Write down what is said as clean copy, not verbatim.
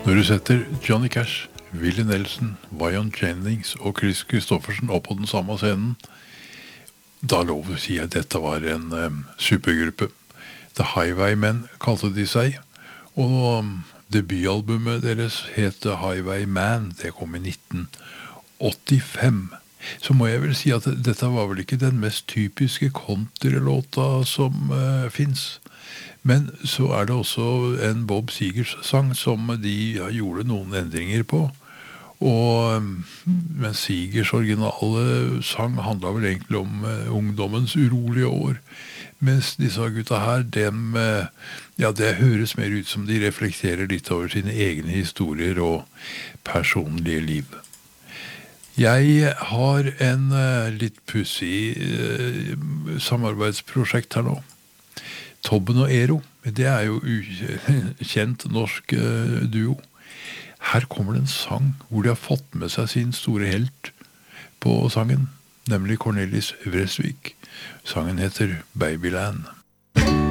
Når du setter Johnny Cash, Willie Nelson, Waylon Jennings og Chris Christofferson opp på den samme scenen, da lov å si at dette var en supergruppe. The Highwaymen kalte de seg, og debutalbumet deres het The Highwayman. Det kom i 1985. Så må jeg vel si at dette var vel ikke den mest typiske countrylåta som finnes. Men så det også en Bob Seger's sang som de gjorde noen endringer på. Men Segers originale sang handlet vel egentlig om ungdommens urolige år. Mens disse gutta her, det høres mer ut som de reflekterer litt over sine egne historier og personlige liv. Jeg har en litt pussig samarbeidsprosjekt her nå. Tobben og Ero, det jo kjent norsk duo. Her kommer det en sang hvor de har fått med seg sin store helt på sangen, nemlig Cornelis Vreeswijk. Sangen heter Babyland.